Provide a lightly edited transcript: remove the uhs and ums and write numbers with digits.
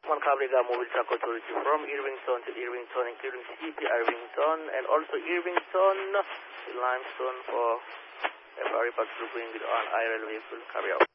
One Cabriga Mobile Truck Authority from Irvington to Irvington, including CP Irvington and also Irvington, Limestone for FRA patrol going with an IRL vehicle. Carry out.